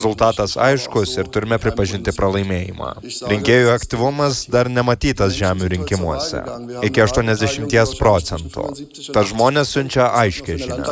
Rezultatas aiškus ir turime pripažinti pralaimėjimą. Rinkėjų aktyvumas dar nematytas žemių rinkimuose. Iki 80%. Tas žmonės siunčia aiškią žinią.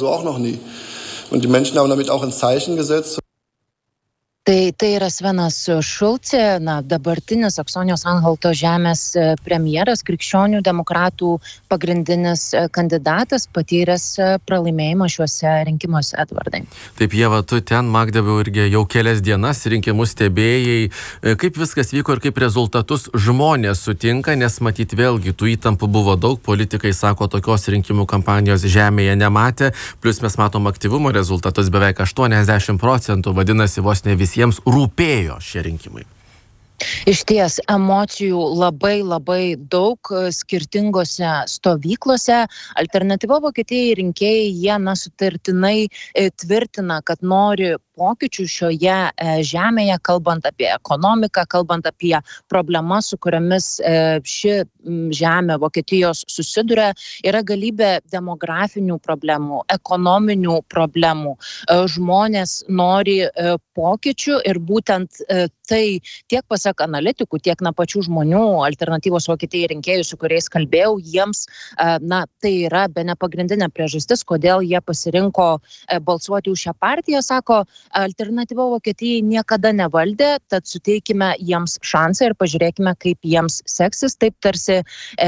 Tai yra Svenas Šulcė, dabartinis Saksonijos-Anhalto žemės premjeras, krikščionių demokratų pagrindinis kandidatas, patyręs pralaimėjimą šiuose rinkimuose, Edvardai. Taip, Ieva, tu ten, Magdeburgo, irgi jau kelias dienas rinkimus stebėjai. Kaip viskas vyko ir kaip rezultatus žmonės sutinka, nes matyt vėlgi tų įtampų buvo daug, politikai sako, tokios rinkimų kampanijos žemėje nematė, plus mes matom aktyvumo rezultatus beveik 80%, vadinasi vos ne visi jiems rūpėjo šie rinkimai. Išties emocijų labai daug skirtingose stovyklose. Alternatyva Vokietijai rinkėjai, jie sutartinai tvirtina, kad nori pokyčių šioje žemėje, kalbant apie ekonomiką, kalbant apie problemas, su kuriamis ši žemė Vokietijos susiduria. Yra galybė demografinių problemų, ekonominių problemų. Žmonės nori pokyčių ir būtent tai tiek pasak analitikų, tiek pačių žmonių, Alternatyvos Vokietijai rinkėjų, su kuriais kalbėjau, jiems tai yra bene pagrindinė priežastis, kodėl jie pasirinko balsuoti už šią partiją. Sako, Alternatyva Vokietijai niekada nevaldė, tad suteikime jiems šansą ir pažiūrėkime, kaip jiems seksis. Taip tarsi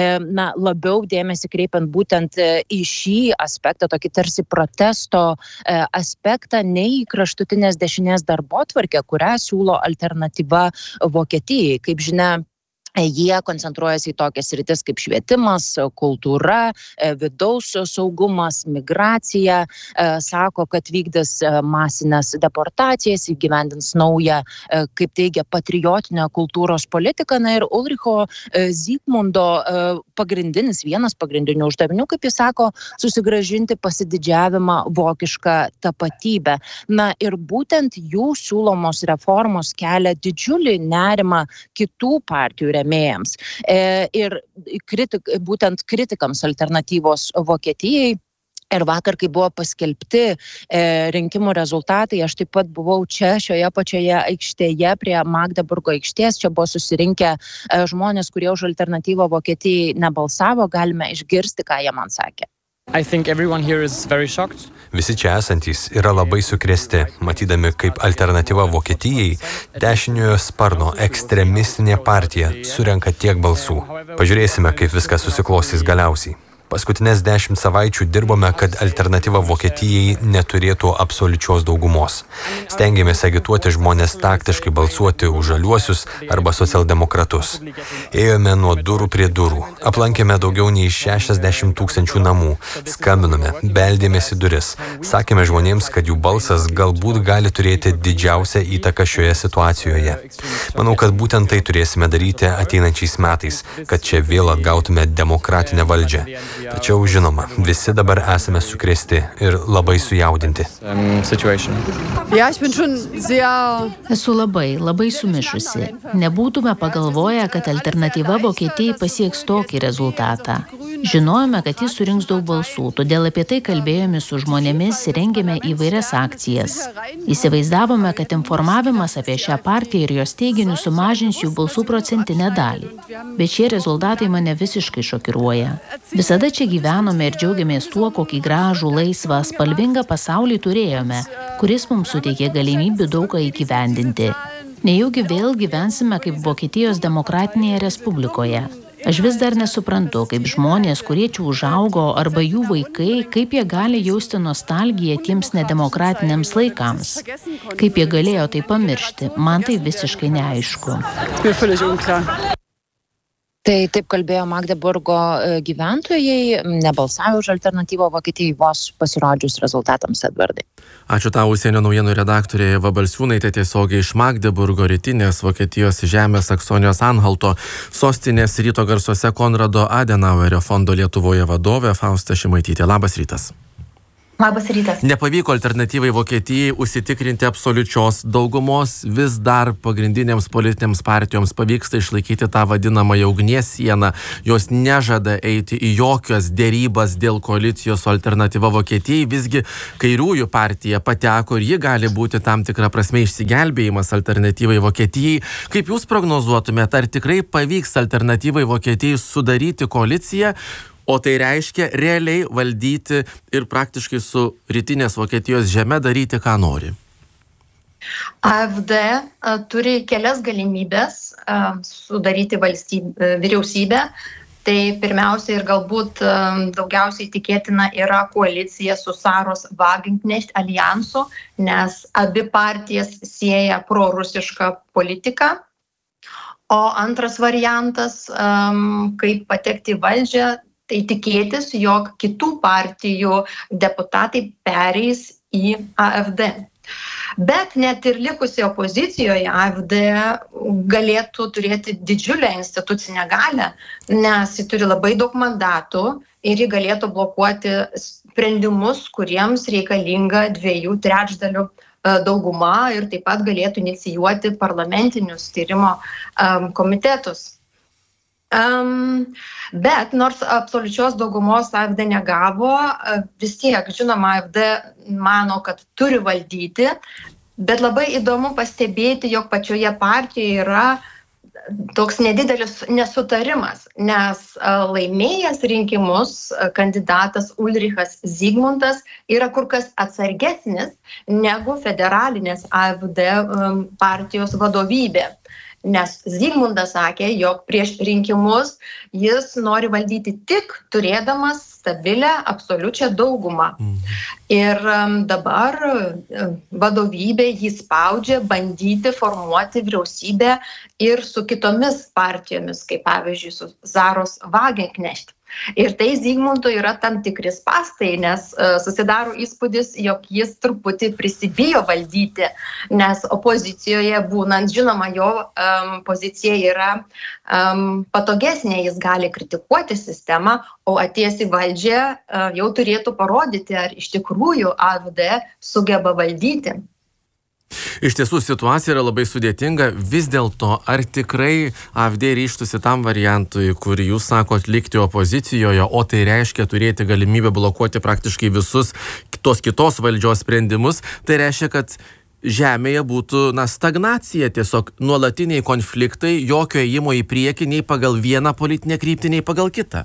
labiau dėmesį kreipiant būtent į šį aspektą, tokį tarsi protesto aspektą, nei į kraštutinės dešinės darbotvarkę, kurią siūlo Alternatyva Vokietijai. Kaip žinia, jie koncentruojasi į tokias sritis kaip švietimas, kultūra, vidaus saugumas, migracija. Sako, kad vykdys masinės deportacijas, įgyvendins naują, kaip teigia, patriotinę kultūros politiką. Ir Ulricho Zygmundo vienas pagrindinių uždavinių, kaip jis sako, susigrąžinti pasididžiavimą vokišką tapatybę. Ir būtent jų siūlomos reformos kelia didžiulį nerimą kitų partijų rėmėjams. Ir būtent kritikams Alternatyvos Vokietijai. Ir vakar, kai buvo paskelbti rinkimų rezultatai, aš taip pat buvau čia, šioje pačioje aikštėje, prie Magdeburgo aikštės. Čia buvo susirinkę žmonės, kurie už Alternatyvą Vokietijai nebalsavo. Galime išgirsti, ką jie man sakė. Visi čia esantys yra labai sukrėsti, matydami, kaip Alternatyva Vokietijai, dešiniojo sparno ekstremistinė partija, surenka tiek balsų. Pažiūrėsime, kaip viskas susiklostys galiausiai. Paskutinės 10 savaičių dirbome, kad Alternatyva Vokietijai neturėtų absoliučios daugumos. Stengiamės agituoti žmonės taktiškai balsuoti už žaliuosius arba socialdemokratus. Ėjome nuo durų prie durų, aplankėme daugiau nei 60 000 namų, skambinome, beldėmės į duris, sakėme žmonėms, kad jų balsas galbūt gali turėti didžiausią įtaką šioje situacijoje. Manau, kad būtent tai turėsime daryti ateinančiais metais, kad čia vėl atgautume demokratinę valdžią. Tačiau, žinoma, visi dabar esame sukrėsti ir labai sujaudinti. Esu labai sumišusi. Nebūtume pagalvoję, kad Alternatyva Vokietijai pasieks tokį rezultatą. Žinojome, kad jis surinks daug balsų, todėl apie tai kalbėjome su žmonėmis ir rengėme įvairias akcijas. Įsivaizdavome, kad informavimas apie šią partiją ir jos teiginius sumažins jų balsų procentinę dalį. Bet šie rezultatai mane visiškai šokiruoja. Visada čia gyvenome ir džiaugiamės tuo, kokį gražų, laisvą, spalvingą pasaulį turėjome, kuris mums suteikė galimybių daug ką įgyvendinti. Nejaugi vėl gyvensime kaip Vokietijos demokratinėje respublikoje. Aš vis dar nesuprantu, kaip žmonės, kurie čia užaugo, arba jų vaikai, kaip jie gali jausti nostalgiją tiems nedemokratiniams laikams. Kaip jie galėjo tai pamiršti, man tai visiškai neaišku. Tai taip kalbėjo Magdeburgo gyventojai, nebalsavo už Alternatyvą Vokietijai vos pasirodžius rezultatams, Edvardai. Ačiū tau, užsienio naujienų redaktorė Ieva Balsiūnaitė, tiesiogiai iš Magdeburgo, rytinės Vokietijos žemės Saksonijos-Anhalto sostinės, ryto garsuose Konrado Adenauerio fondo Lietuvoje vadovė Fausta Šimaitytė. Labas rytas. Labas rytas. Nepavyko alternatyvai Vokietijai užsitikrinti absoliučios daugumos, vis dar pagrindinėms politinėms partijoms pavyksta išlaikyti tą vadinamąją ugnies sieną, jos nežada eiti į jokias dėrybas dėl koalicijos su alternatyva Vokietijai, visgi kairiųjų partija pateko ir ji gali būti tam tikra prasme išsigelbėjimas alternatyvai Vokietijai. Kaip jūs prognozuotumėte, ar tikrai pavyks alternatyvai Vokietijai sudaryti koaliciją, o tai reiškia realiai valdyti ir praktiškai su rytinės Vokietijos žeme daryti, ką nori? AfD turi kelias galimybės sudaryti vyriausybę. Tai pirmiausia ir galbūt daugiausiai tikėtina yra koalicija su Saros Wagenknecht alijansu, nes abi partijas sieja prorusišką politiką. O antras variantas, kaip patekti į valdžią, tai tikėtis, jog kitų partijų deputatai pereis į AfD. Bet net ir likusi opozicijoje AfD galėtų turėti didžiulę institucinę galią, nes ji turi labai daug mandatų ir ji galėtų blokuoti sprendimus, kuriems reikalinga 2/3 dauguma ir taip pat galėtų inicijuoti parlamentinius tyrimo komitetus. Bet nors absoliučios daugumos AfD negavo, vis tiek, žinoma, AfD mano, kad turi valdyti, bet labai įdomu pastebėti, jog pačioje partijoje yra toks nedidelis nesutarimas, nes laimėjęs rinkimus kandidatas Ulrichas Zygmuntas yra kur kas atsargesnis negu federalinės AfD partijos vadovybė. Nes Zygmundas sakė, jog prieš rinkimus jis nori valdyti tik turėdamas stabilę absoliučią daugumą. Ir dabar vadovybė jį spaudžia bandyti formuoti vyriausybę ir su kitomis partijomis, kaip pavyzdžiui su Saros Wagenknecht. Ir tai Zygmuntui yra tam tikri spąstai, nes susidaro įspūdis, jog jis truputį prisibijo valdyti, nes opozicijoje būnant, žinoma, jo pozicija yra patogesnė, jis gali kritikuoti sistemą, o atėjęs į valdžią jau turėtų parodyti, ar iš tikrųjų AfD sugeba valdyti. Iš tiesų situacija yra labai sudėtinga, vis dėlto ar tikrai AfD ryžtųsi tam variantui, kur jūs sakot likti opozicijoje, o tai reiškia turėti galimybę blokuoti praktiškai visus tos kitos valdžios sprendimus, tai reiškia, kad žemėje būtų stagnacija, tiesiog nuolatiniai konfliktai, jokio ėjimo į priekį nei pagal vieną politinę kryptį, nei pagal kitą.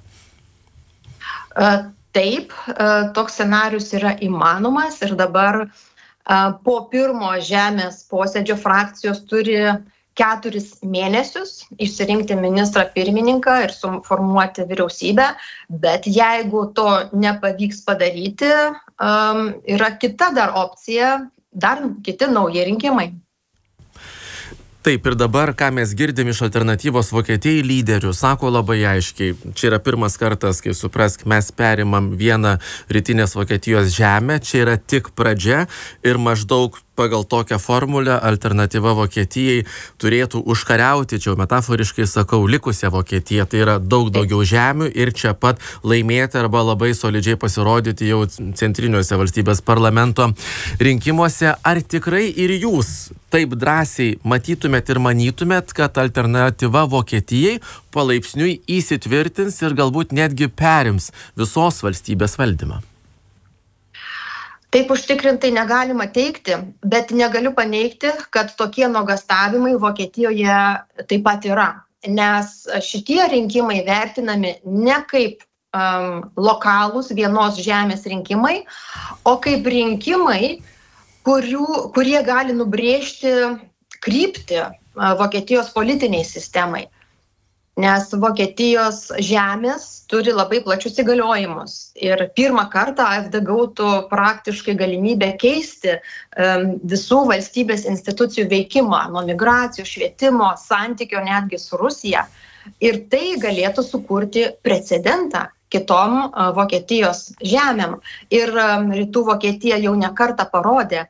Taip, toks scenarius yra įmanomas ir dabar po pirmo žemės posėdžio frakcijos turi 4 mėnesius išsirinkti ministrą pirmininką ir suformuoti vyriausybę, bet jeigu to nepavyks padaryti, yra kita dar opcija, dar kiti nauji rinkimai. Taip, ir dabar, ką mes girdim iš alternatyvos Vokietijai lyderių, sako labai aiškiai, čia yra pirmas kartas, kai suprask, mes perimam vieną rytinės Vokietijos žemę, čia yra tik pradžia ir maždaug pagal tokią formulę alternatyva Vokietijai turėtų užkariauti, čia jau metaforiškai sakau, likusią Vokietiją, tai yra daug daugiau žemių ir čia pat laimėti arba labai solidžiai pasirodyti jau centriniuose valstybės parlamento rinkimuose. Ar tikrai ir jūs taip drąsiai matytumėt ir manytumėt, kad alternatyva Vokietijai palaipsniui įsitvirtins ir galbūt netgi perims visos valstybės valdymą? Taip užtikrintai negalima teigti, bet negaliu paneigti, kad tokie nuogąstavimai Vokietijoje taip pat yra. Nes šitie rinkimai vertinami ne kaip lokalūs vienos žemės rinkimai, o kaip rinkimai, kurie gali nubrėžti kryptį Vokietijos politiniai sistemai. Nes Vokietijos žemės turi labai plačius įgaliojimus. Ir pirmą kartą AfD gautų praktiškai galimybę keisti visų valstybės institucijų veikimą, nuo migracijos, švietimo, santykio netgi su Rusija. Ir tai galėtų sukurti precedentą kitom Vokietijos žemėm. Ir rytų Vokietija jau ne kartą parodė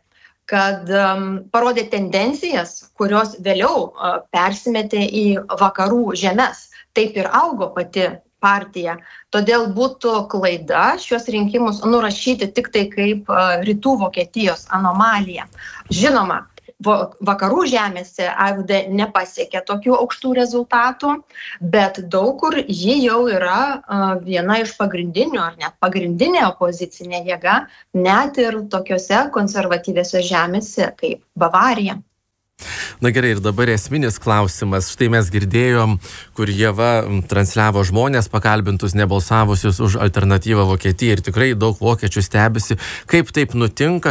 tendencijas, kurios vėliau persimetė į vakarų žemes. Taip ir augo pati partija. Todėl būtų klaida šios rinkimus nurašyti tik tai kaip rytų Vokietijos anomaliją. Žinoma, vakarų žemėse AfD nepasiekė tokių aukštų rezultatų, bet daug kur ji jau yra viena iš pagrindinių ar net pagrindinė opozicinė jėga, net ir tokiose konservatyviose žemėse kaip Bavarija. Na gerai, ir dabar esminis klausimas. Štai mes girdėjom, kur Ieva transliavo žmonės pakalbintus nebalsavusius už alternatyvą Vokietijai ir tikrai daug vokiečių stebisi, kaip taip nutinka,